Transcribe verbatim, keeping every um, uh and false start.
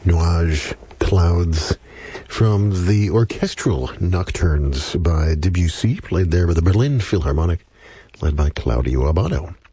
Nuage, Clouds, from the Orchestral Nocturnes by Debussy, played there with the Berlin Philharmonic, led by Claudio Abbado.